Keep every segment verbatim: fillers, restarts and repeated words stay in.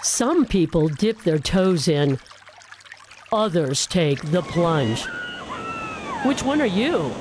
Some people dip their toes in. Others take the plunge. Which one are you?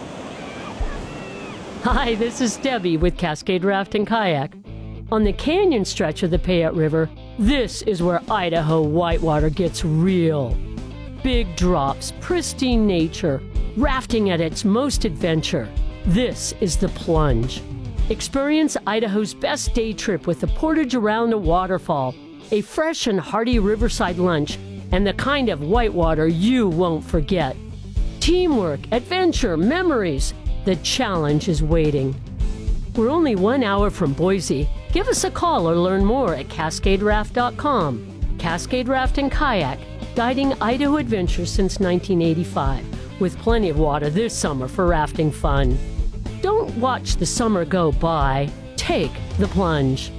Hi, this is Debbie with Cascade Raft and Kayak. On the canyon stretch of the Payette River, this is where Idaho whitewater gets real. Big drops, pristine nature, rafting at its most adventure. This is the plunge. Experience Idaho's best day trip with a portage around a waterfall, a fresh and hearty riverside lunch, and the kind of whitewater you won't forget. Teamwork, adventure, memories. The challenge is waiting. We're only one hour from Boise. Give us a call or learn more at cascade raft dot com. Cascade Raft and Kayak, guiding Idaho adventures since nineteen eighty-five, with plenty of water this summer for rafting fun. Don't watch the summer go by. Take the plunge.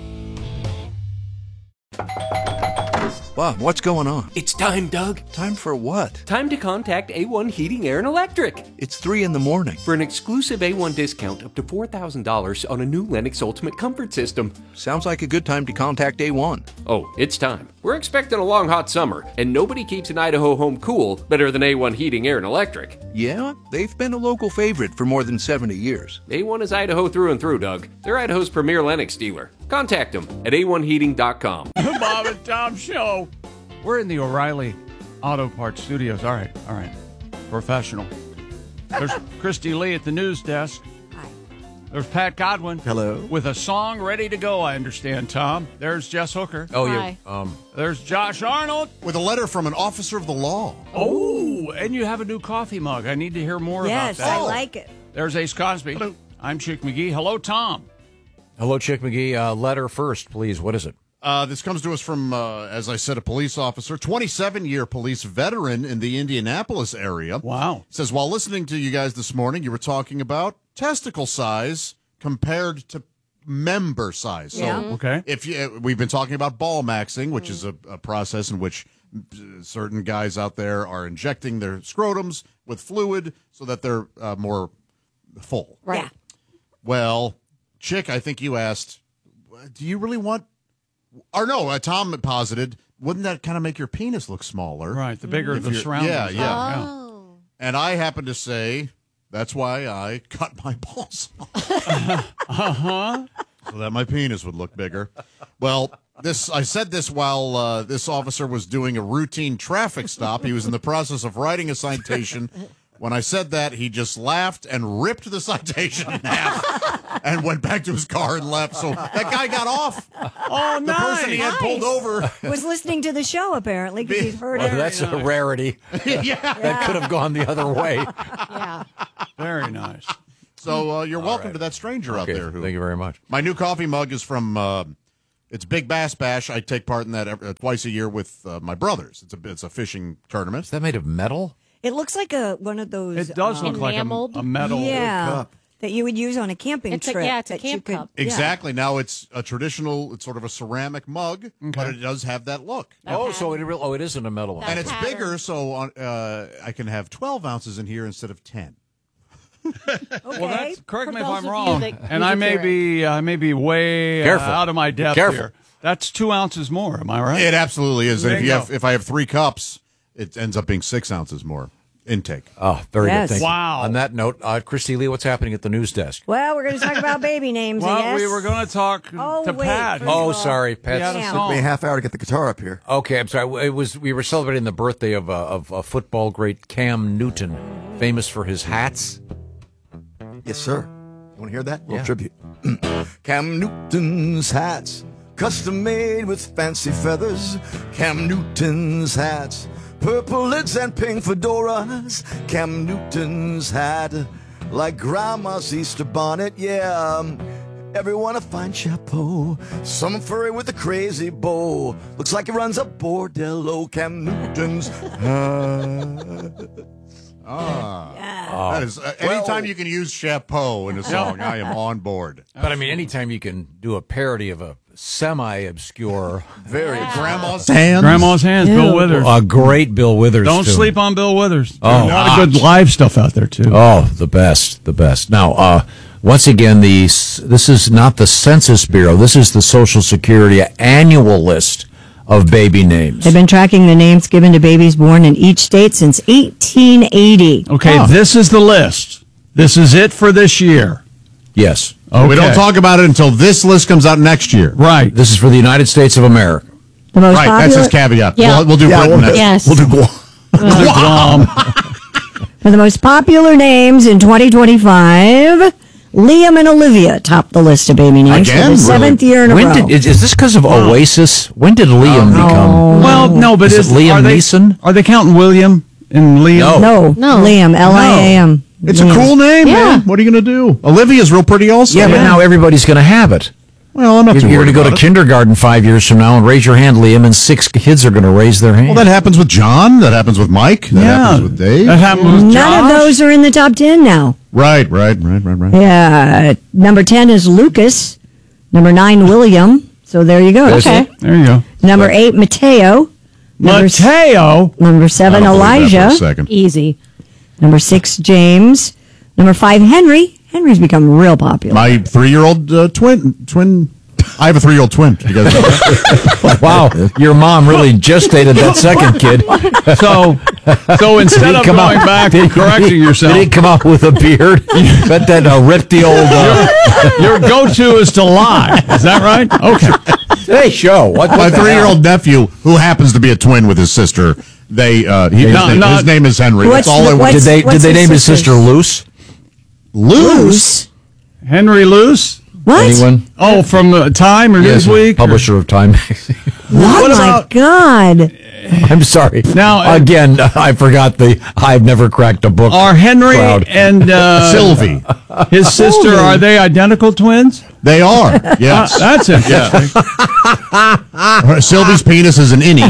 Bob, what's going on? It's time, Doug. Time for what? Time to contact A one Heating, Air, and Electric. It's three in the morning. For an exclusive A one discount up to four thousand dollars on a new Lennox Ultimate Comfort System. Sounds like a good time to contact A one. Oh, it's time. We're expecting a long, hot summer, and nobody keeps an Idaho home cool better than A one Heating, Air, and Electric. Yeah, they've been a local favorite for more than seventy years. A one is Idaho through and through, Doug. They're Idaho's premier Lennox dealer. Contact them at A one heating dot com. The Bob and Tom Show. We're in the O'Reilly Auto Parts Studios. All right, all right. Professional. There's Christy Lee at the news desk. Hi. There's Pat Godwin. Hello. With a song ready to go, I understand, Tom. There's Jess Hooker. Oh, Hi. yeah. Um, There's Josh Arnold. With a letter from an officer of the law. Oh, and you have a new coffee mug. I need to hear more Yes, about that. I like it. There's Ace Cosby. Hello. I'm Chick McGee. Hello, Tom. hello, Chick McGee. Uh, letter first, please. What is it? Uh, this comes to us from, uh, as I said, a police officer, twenty-seven-year police veteran in the Indianapolis area. Wow. Says, while listening to you guys this morning, you were talking about testicle size compared to member size. So Yeah. Okay. if you, we've been talking about ball maxing, which is a, a process in which certain guys out there are injecting their scrotums with fluid so that they're uh, more full. Right. Well, Chick, I think you asked, do you really want, or no, uh, Tom posited, wouldn't that kind of make your penis look smaller? Right. The bigger If the you're- surroundings. yeah, yeah. Oh. And I happen to say, that's why I cut my balls off. Uh-huh. So that my penis would look bigger. Well, this I said this while uh, this officer was doing a routine traffic stop. He was in the process of writing a citation. When I said that, he just laughed and ripped the citation in half and went back to his car and left. So that guy got off. Oh, The nice. person he had pulled over. Was listening to the show, apparently, because he's heard Well, it. that's a rarity. Yeah. That could have gone the other way. Yeah. Very nice. So uh, you're welcome right. to that stranger Okay, out there. Who, thank you very much. My new coffee mug is from, uh, it's Big Bass Bash. I take part in that every, uh, twice a year with uh, my brothers. It's a, it's a fishing tournament. Is that made of metal? It looks like a one of those. It does um, look like a, enameled? a metal yeah, cup. that you would use on a camping It's a- trip. yeah, it's a that camp you could, cup. yeah. Exactly. Now it's a traditional, it's sort of a ceramic mug, but it does have that look. Oh, so it real, oh, it isn't a metal one. And it's pattern. bigger, so on, uh, I can have twelve ounces in here instead of ten. Okay. Well, that's, correct For me if those I'm of you wrong, that and use I a may Keurig. be I may be way uh, Careful. out of my depth Careful. here. That's two ounces more. Am I right? It absolutely is. And There if you you go. have, if I have three cups, it ends up being six ounces more intake. Oh, very Yes. good. Thank Wow. you. On that note, uh, Christy Lee, what's happening at the news desk? Well, we're going to talk about baby names. I well, guess. we were going to talk Oh, to wait, Pat. first Oh, of all- sorry, He had Pat. a Yeah. song. Took me a half hour to get the guitar up here. Okay, I'm sorry. It was we were celebrating the birthday of uh, of uh, football great Cam Newton, famous for his hats. Yes, sir. You want to hear that? A little Yeah. tribute. Cam Newton's hats, custom made with fancy feathers. Cam Newton's hats, purple lids and pink fedoras. Cam Newton's hat, like grandma's Easter bonnet, yeah. Um, Everyone a fine chapeau, some furry with a crazy bow. Looks like he runs a bordello. Cam Newton's hat. Ah. That is, uh, anytime you can use chapeau in a song, I am on board. But I mean, anytime you can do a parody of a semi-obscure, Very Grandma's hands. Grandma's hands, Bill Withers. a great Bill Withers. Don't tune. sleep on Bill Withers. Oh, There's a lot of good live stuff out there too. Oh, the best, the best. Now, uh, once again, the this is not the Census Bureau. This is the Social Security annual list of baby names. They've been tracking the names given to babies born in each state since eighteen eighty. Okay, Oh. this is the list. This is it for this year. Yes. Okay. We don't talk about it until this list comes out next year. Right. This is for the United States of America. The most Right, popular, that's his caveat. Yeah. We'll, we'll do Britain next. Yes. We'll do Guam. Guam. For the most popular names in twenty twenty-five, Liam and Olivia top the list of baby names Again? for the seventh Really? year in a When row. did is, is this because of Oasis? When did Liam become? Well, no, but Is it Liam are they, Neeson? Are they counting William and Liam? No. no, No. Liam, L I A M. It's a cool name, Yeah. man. What are you going to do? Olivia's real pretty also. Yeah, but now everybody's going to have it. Well, I'm not You're, too you're worried going to go about to it. kindergarten five years from now and raise your hand, Liam, and six kids are going to raise their hand. Well, that happens with John. That happens with Mike. That Yeah. happens with Dave. That happened with None Josh. of those are in the top ten now. Right, right, right, right, right. Yeah, number ten is Lucas. Number nine, William. So there you go. There's Okay. it. There you go. Number eight, Mateo. Number, s- Mateo. number I seven, don't believe that for a Elijah. second. Easy. Number six, James. Number five, Henry. Henry's become real popular. My three-year-old uh, twin, twin. I have a three-year-old twin. You guys know that? Wow, your mom really gestated that second kid. So, so instead of come going out- back and correcting yourself, Did he come out with a beard? Bet that uh, ripped the old. Uh, your go-to is to lie. Is that right? Okay. hey, show. What, My what the hell? three-year-old nephew, who happens to be a twin with his sister, they uh, he, his, Not- name, not- his name is Henry. What's That's all the- I want. what's- Did they did what's they his name his sister's? sister Luce? Loose. Henry Luce. What? Anyone? Oh, from uh, Time or Yes, Newsweek? publisher of Time magazine. Oh What my about God. I'm sorry. Now, uh, again, I forgot the. I've never cracked a book. are Henry Crowd. and uh, Sylvie. his sister, Holy. are they identical twins? They are. Uh, Yes. that's interesting. Sylvie's penis is an innie.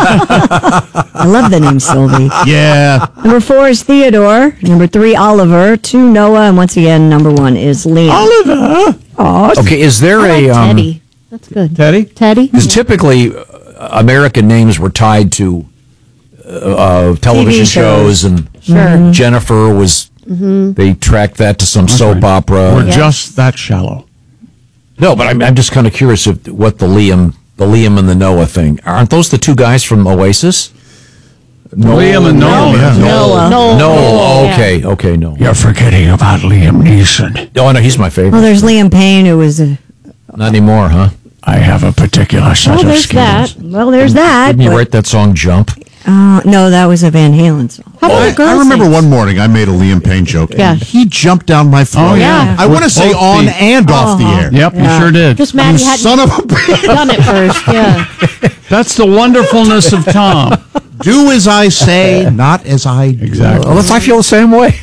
I love the name Sylvie. Yeah. Number four is Theodore. Number three, Oliver. Two, Noah. And once again, number one is Liam. Oliver. Oh, Okay, is there I like a um, Teddy. That's good. Teddy? Teddy? Because typically, uh, American names were tied to uh, uh, television T V shows. shows, and Sure. Jennifer was. They tracked that to some soap opera. We're Yes. just that shallow. No, but I'm, I'm just kind of curious if what the Liam, the Liam and the Noah thing. Aren't those the two guys from Oasis? Liam and Noah. Yeah. Noah. No. No, oh, Yeah. okay, okay, no. You're forgetting about Liam Neeson. Oh, no, he's my Well, favorite. there's Liam Payne, who was a. Not anymore, huh? I have a particular set Oh, of there's skills. that. Well, there's that. Didn't you but- write that song "Jump"? Uh, no, that was a Van Halen song. How about the I, girls? I remember names? one morning I made a Liam Payne joke. Yeah. And he jumped down my throat. Oh, yeah. I want to With say both on feet. and off the air. Yep, you sure did. Just You mad you hadn't son of a bitch. done it first. Yeah. That's the wonderfulness of Tom. Do as I say, not as I do. Exactly. Well, that's, I feel the same way.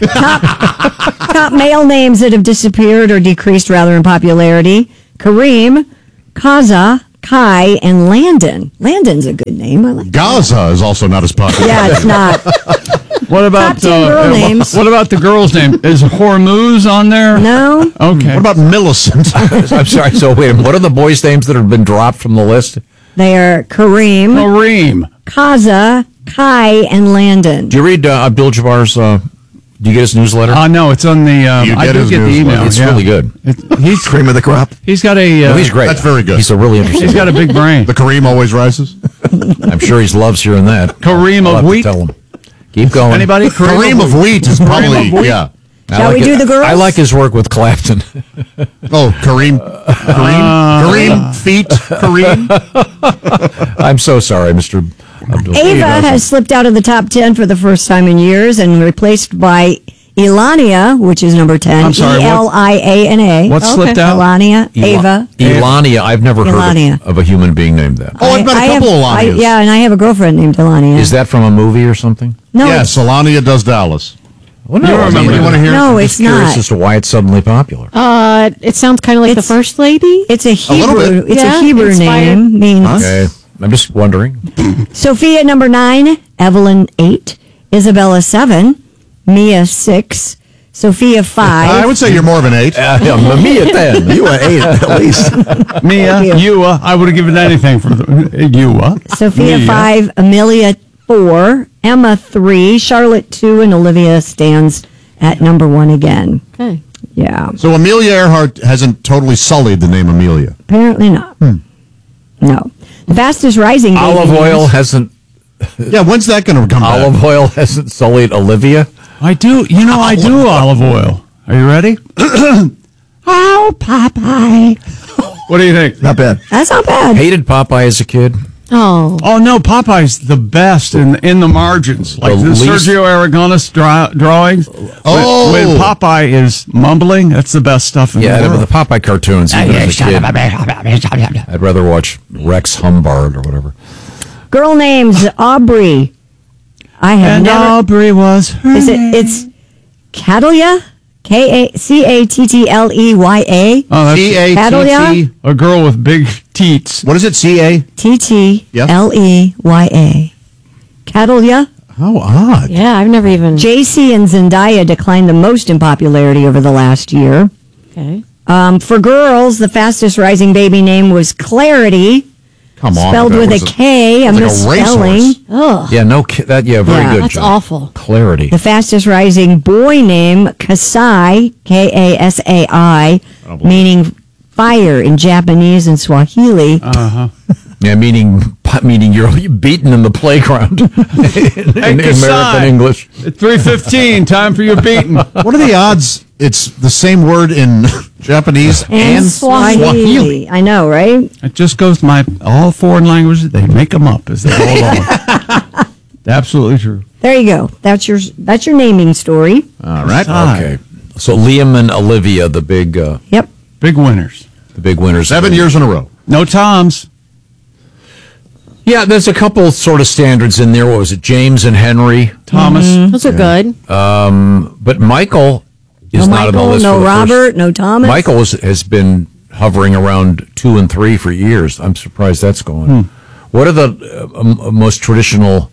Top male names that have disappeared or decreased rather in popularity: Kareem, Kaza, Kai, and Landon. Landon's a good name. I like. Gaza is also not as popular. Yeah, it's not. What about Top ten girl uh, names. What about the girl's name? Is Hormuz on there? No. Okay. What about Millicent? I'm sorry. So wait, a minute, what are the boys' names that have been dropped from the list? They are Kareem, Kareem? Kaza, Kai, and Landon. Do you read uh, Abdul Jabbar's? Uh, do you get his newsletter? Uh, no, it's on the. Um, You I get do his get the newsletter. email. it's yeah. really good. It, he's Cream of the crop. he's got a. Uh, No, he's great. That's very good. He's a really interesting. He's got a big brain. The Kareem always rises. I'm sure he loves hearing that. Kareem I'll of have to wheat. Tell him. Keep going. Anybody? Kareem of wheat is probably, of wheat. yeah. I Shall we it- do the girls? I like his work with Clapton. Oh, Kareem. Kareem. Kareem. Feet. Kareem. I'm so sorry, Mister Abdul. Ava has slipped out of the top ten for the first time in years and replaced by Elania, which is number ten. I'm sorry, E what- L I A N A. What slipped out? Elania, Ela- Ava. Elania. I've never heard Elania. of, of a human being named that. Oh, I've met a I couple have, of I, Lanias. yeah, and I have a girlfriend named Elania. Is that from a movie or something? no, Yes, Alania does Dallas. Well, You I remember mean, You want to hear? no, I'm it's just curious not. as to why it's suddenly popular. Uh, it sounds kind of like It's- the first lady. It's a little Hebrew. bit. It's Yeah, a Hebrew inspired. name. Means Okay, I'm just wondering. Sophia number nine, Evelyn eight, Isabella seven, Mia six, Sophia five. I would say you're more of an eight. Uh, yeah, Mamiya ten. You were eight at least. Mia, Ewa. I would have given anything for the, Ewa. Sophia Mia. five, Amelia four, Emma three, Charlotte two, and Olivia stands at number one again. Okay. Yeah, So Amelia Earhart hasn't totally sullied the name Amelia. apparently not. No. The fastest rising baby Olive names- oil hasn't. Yeah, when's that going to come back? Olive oil hasn't sullied Olivia. I do. You know, I do olive oil. Are you ready? Oh, Popeye. What do you think? Not bad. That's not bad. Hated Popeye as a kid. Oh. Oh no, Popeye's the best in in the margins, like The the, least- Sergio Aragonés draw, drawings. Oh. when, when Popeye is mumbling, that's the best stuff in Yeah, the the, world. the Popeye cartoons. Even as a kid, I'd rather watch Rex Humbard or whatever. Girl names Aubrey. I have And never. Aubrey was her Is it? name. It's Catalia. K a c a t t l e y a. Oh, that's C A T Catalia? T. a girl with big teats. What is it? C A? T t l e y a. Catalia. How odd. Yeah, I've never even. J C and Zendaya declined the most in popularity over the last year. Okay. Um, for girls, the fastest rising baby name was Clarity, Come on. spelled that with was a K, a it's like a misspelling. racehorse. Oh, Yeah, no, ki- that. Yeah, very Yeah. good. that's John. awful. Clarity. The fastest rising boy name, Kasai, K A S A I, meaning fire in Japanese and Swahili. Yeah, meaning meaning you're beaten in the playground in, in Kasai. American English. At three fifteen, time for your beating. What are the odds it's the same word in Japanese and, and Swahili. I know, right? It just goes my all foreign languages. They make them up as they go along. Absolutely true. There you go. That's your that's your naming story. All right. Okay, so Liam and Olivia, the big uh, Yep. Big winners. the big winners. Seven years in a row. No Toms. Yeah, there's a couple sort of standards in there. What was it? James and Henry. Thomas. Those are good. But Michael is No not on the Michael, list. no for the Robert, first. no Thomas. Michael was, has been hovering around two and three for years. I'm surprised that's going. What are the uh, um, most traditional?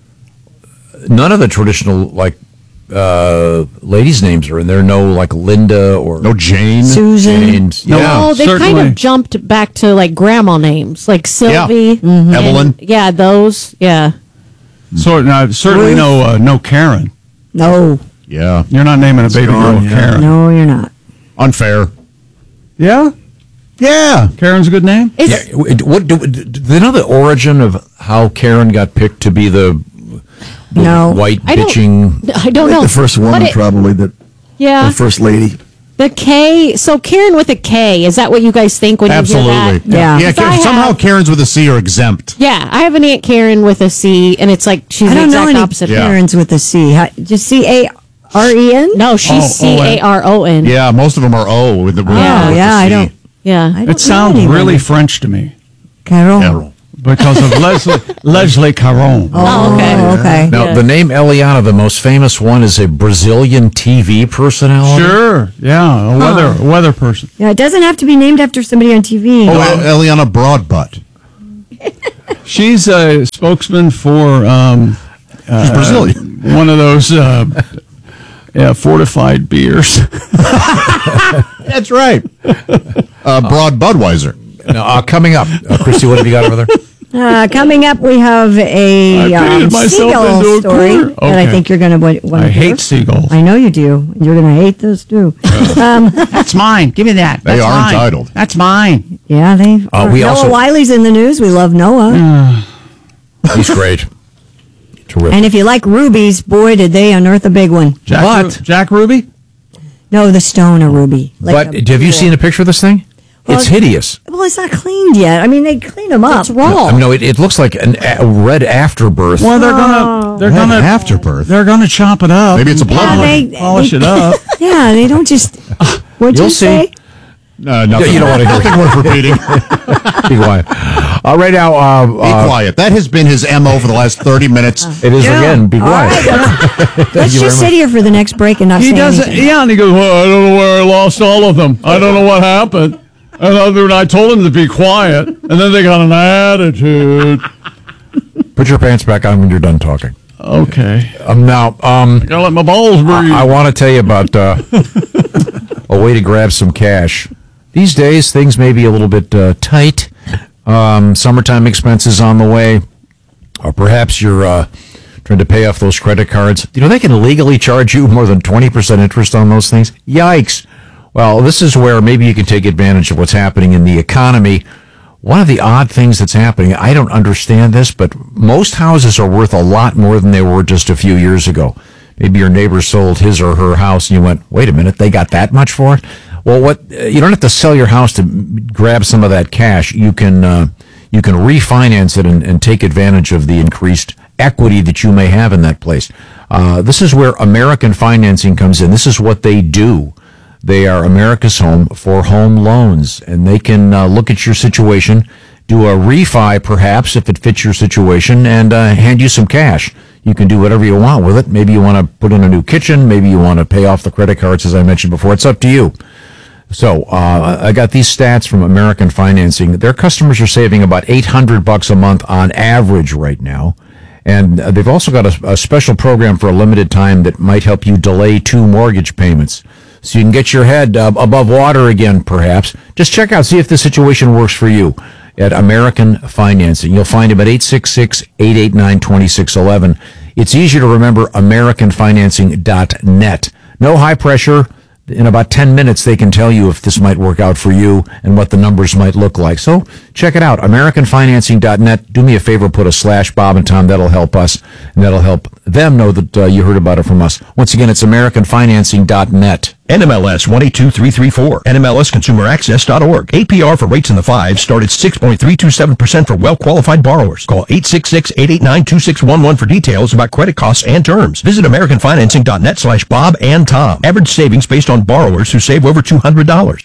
None of the traditional like uh, ladies' names are in there. No, like Linda or No Jane. Susan. James. No. Yeah. Oh, they kind certainly. of jumped back to like grandma names, like Sylvie, Mm-hmm. and- Evelyn. yeah, those. Yeah. So, no, certainly no uh, no Karen. No, Yeah. You're not naming a baby girl yeah. Karen. no, you're not. Unfair. Yeah? Yeah. Karen's a good name? It's, Yeah, it- what do, do they know the origin of how Karen got picked to be the, the No. white I don't- bitching? I don't know. The first But woman, it- probably, that Yeah. the first lady. The K. So Karen with a K. Is that what you guys think when you hear Absolutely. that? Yeah. Yeah. Because I somehow have- Karens with a C are exempt. Yeah, I have an Aunt Karen with a C, and it's like she's I the don't know exact any opposite. Yeah. Karens with a C. How, just C A R E N? No, she's Oh, C A R O N. Yeah. Most of them are O with the. with Yeah. Oh, the yeah, I C. don't. Yeah. I don't It sounds know any really women. French to me Carol. Carol. because of Leslie Leslie Caron. Oh, okay. Oh, okay. Now, Yeah. the name Eliana, the most famous one, is a Brazilian T V personality. Sure. Yeah, a weather a weather person. Yeah, it doesn't have to be named after somebody on T V. Oh, El- Eliana Broadbutt. She's a spokesman for um, She's Brazilian. one of those uh, yeah, fortified beers. That's right. Uh, Broad Budweiser. Now, uh, coming up, uh, Christy, what have you got over there? Uh, coming up, we have a I painted um, myself seagull into a story corner. that I Okay. think you're going to want to I hear. hate seagulls. I know you do. You're going to hate those too. Um, That's mine. Give me that. They That's are mine. entitled. That's mine. yeah, they. Uh, are. we Noah also- Wiley's in the news. We love Noah. He's great. Terrific. And if you like rubies, boy, did they unearth a big one. Jack, But- Ru- Jack Ruby? No, the stone a ruby. Like but a have you pool. seen a picture of this thing? Well, It's hideous. Well, it's not cleaned yet. I mean, they clean them up. It's raw. I mean, no, it, it looks like an, a red afterbirth. Well, they're Oh. gonna they're Red gonna afterbirth. They're gonna chop it up. Maybe it's a and blood polish, one. They- polish they- it up. Yeah, they don't just. What'd You'll you see. say? No, nothing. You don't wanna hear it. Nothing worth repeating. Be quiet. Uh, right now, uh, Be uh, quiet. That has been his M O for the last thirty minutes. it is again. Be All quiet. right, let's you very just sit here for the next break and not He say doesn't. anything. Yeah, and he goes, well, I don't know where I lost all of them. I don't know what happened. And other than I told him to be quiet, and then they got an attitude. Put your pants back on when you're done talking. Okay, Um, now, um, gotta let my balls breathe. I, I want to tell you about uh, a way to grab some cash. These days, things may be a little bit uh, tight. Um, summertime expenses on the way, or perhaps you're uh, trying to pay off those credit cards. You know, they can legally charge you more than twenty percent interest on those things. Yikes. Well, this is where maybe you can take advantage of what's happening in the economy one of the odd things that's happening, I don't understand this, but most houses are worth a lot more than they were just a few years ago. Maybe your neighbor sold his or her house and you went, wait a minute, they got that much for it? Well, what you don't have to sell your house to grab some of that cash. You can uh, you can refinance it and, and take advantage of the increased equity that you may have in that place. Uh, this is where American Financing comes in. This is what they do. They are America's home for home loans, and they can uh, look at your situation, do a refi perhaps if it fits your situation, and uh, hand you some cash. You can do whatever you want with it. Maybe you want to put in a new kitchen. Maybe you want to pay off the credit cards, as I mentioned before. It's up to you. So uh, I got these stats from American Financing. Their customers are saving about eight hundred bucks a month on average right now. And uh, they've also got a, a special program for a limited time that might help you delay two mortgage payments. So you can get your head uh, above water again, perhaps. Just check out, see if the situation works for you at American Financing. You'll find them at eight six six, eight eight nine, two six one one. It's easy to remember, american financing dot net. No high pressure. In about ten minutes, they can tell you if this might work out for you and what the numbers might look like. So check it out, american financing dot net. Do me a favor, put a slash Bob and Tom. That'll help us, and that'll help them know that uh, you heard about it from us. Once again, it's american financing dot net. N M L S one eight two three three four. N M L S consumer access dot org. A P R for rates in the fives start at six point three two seven percent for well-qualified borrowers. Call eight six six, eight eight nine, two six one one for details about credit costs and terms. Visit american financing dot net slash Bob and Tom. Average savings based on borrowers who save over two hundred dollars.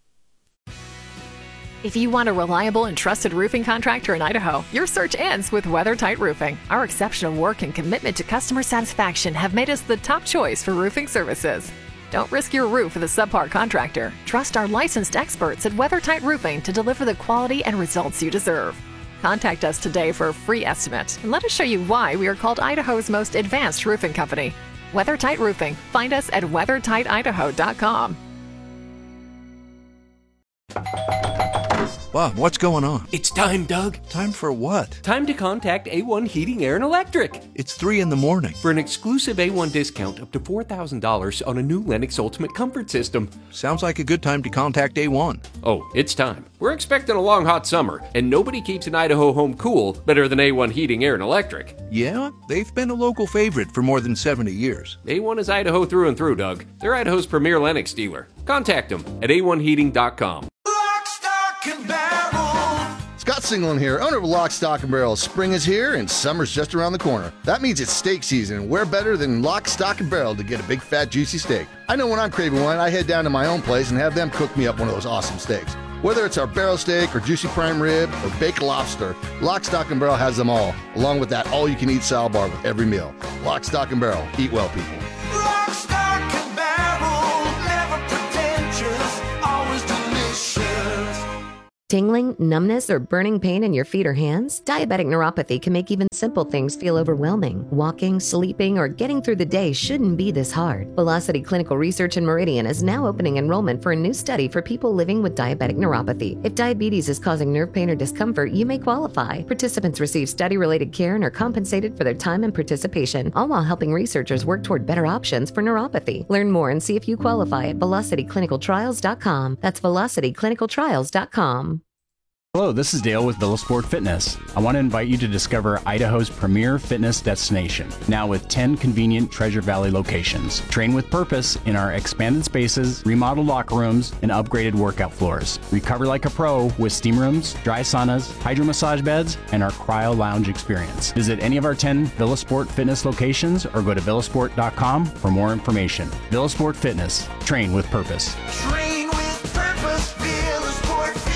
If you want a reliable and trusted roofing contractor in Idaho, your search ends with WeatherTight Roofing. Our exceptional work and commitment to customer satisfaction have made us the top choice for roofing services. Don't risk your roof with a subpar contractor. Trust our licensed experts at WeatherTight Roofing to deliver the quality and results you deserve. Contact us today for a free estimate and let us show you why we are called Idaho's most advanced roofing company. WeatherTight Roofing. Find us at weather tight idaho dot com. Bob, what's going on? It's time, Doug. Time for what? Time to contact A one Heating, Air and Electric. It's three in the morning. For an exclusive A one discount up to four thousand dollars on a new Lennox Ultimate Comfort System. Sounds like a good time to contact A one. Oh, it's time. We're expecting a long, hot summer, and nobody keeps an Idaho home cool better than A one Heating, Air and Electric. Yeah, they've been a local favorite for more than seventy years. A one is Idaho through and through, Doug. They're Idaho's premier Lennox dealer. Contact them at A one heating dot com. Scott Singlin here, owner of Lock, Stock, and Barrel. Spring is here and summer's just around the corner. That means it's steak season, and where better than Lock, Stock, and Barrel to get a big, fat, juicy steak. I know when I'm craving one, I head down to my own place and have them cook me up one of those awesome steaks. Whether it's our barrel steak or juicy prime rib or baked lobster, Lock, Stock, and Barrel has them all, along with that all-you-can-eat salad bar with every meal. Lock, Stock, and Barrel. Eat well, people. Lock, Stock, and Barrel. Never pretentious, always delicious. Tingling, numbness, or burning pain in your feet or hands? Diabetic neuropathy can make even simple things feel overwhelming. Walking, sleeping, or getting through the day shouldn't be this hard. Velocity Clinical Research in Meridian is now opening enrollment for a new study for people living with diabetic neuropathy. If diabetes is causing nerve pain or discomfort, you may qualify. Participants receive study-related care and are compensated for their time and participation, all while helping researchers work toward better options for neuropathy. Learn more and see if you qualify at velocity clinical trials dot com. That's velocity clinical trials dot com. Hello, this is Dale with Villasport Fitness. I want to invite you to discover Idaho's premier fitness destination, now with ten convenient Treasure Valley locations. Train with purpose in our expanded spaces, remodeled locker rooms, and upgraded workout floors. Recover like a pro with steam rooms, dry saunas, hydro massage beds, and our cryo lounge experience. Visit any of our ten Villasport Fitness locations or go to villasport dot com for more information. Villasport Fitness. Train with purpose. Train with purpose, Villasport Fitness.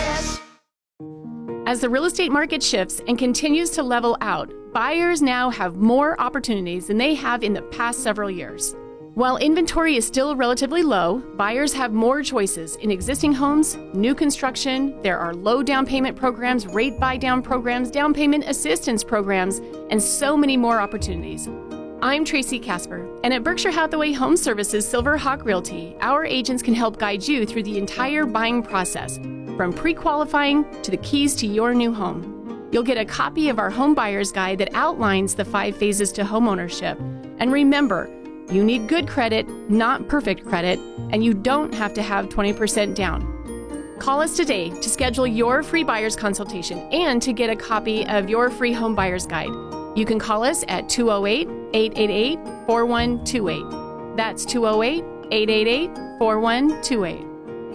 As the real estate market shifts and continues to level out, buyers now have more opportunities than they have in the past several years. While inventory is still relatively low, buyers have more choices in existing homes, new construction. There are low down payment programs, rate buy down programs, down payment assistance programs, and so many more opportunities. I'm Tracy Casper, and at Berkshire Hathaway Home Services Silver Hawk Realty, our agents can help guide you through the entire buying process, from pre-qualifying to the keys to your new home. You'll get a copy of our home buyer's guide that outlines the five phases to homeownership. And remember, you need good credit, not perfect credit, and you don't have to have twenty percent down. Call us today to schedule your free buyer's consultation and to get a copy of your free home buyer's guide. You can call us at two oh eight, eight eight eight, four one two eight. That's two oh eight, eight eight eight, four one two eight.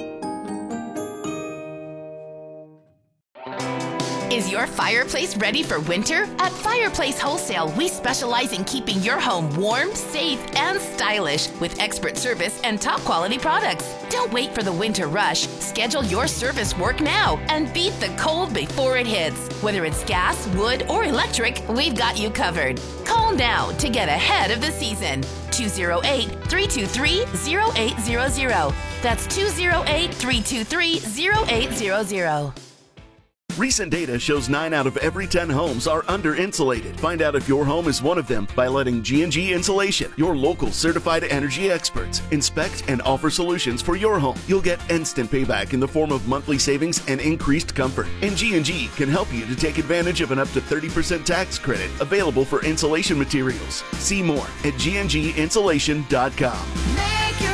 Is your fireplace ready for winter? At Fireplace Wholesale, we specialize in keeping your home warm, safe, and stylish with expert service and top quality products. Don't wait for the winter rush. Schedule your service work now and beat the cold before it hits. Whether it's gas, wood, or electric, we've got you covered. Call now to get ahead of the season. two oh eight, three two three, oh eight hundred. That's two oh eight, three two three, oh eight hundred. Recent data shows nine out of every ten homes are under-insulated. Find out if your home is one of them by letting G and G Insulation, your local certified energy experts, inspect and offer solutions for your home. You'll get instant payback in the form of monthly savings and increased comfort. And G and G can help you to take advantage of an up to thirty percent tax credit available for insulation materials. See more at G and G insulation dot com.